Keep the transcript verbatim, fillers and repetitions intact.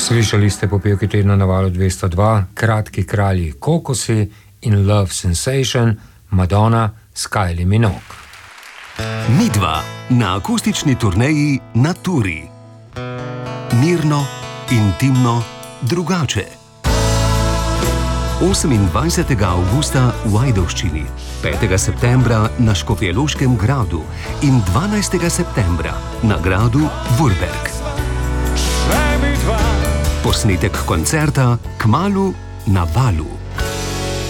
Slišali ste popevki tedna na valu dvesto dva, Kratki kralji Kokosi in Love Sensation, Madonna s Kylie Minogue. Midva na akustični turneji Na Turi. Mirno, intimno, drugače. osemindvajsetega avgusta v Ajdovščini, petega septembra na Škofjeloškem gradu in dvanajstega septembra na gradu Vurberk. Posnetek koncerta kmalu na Valu.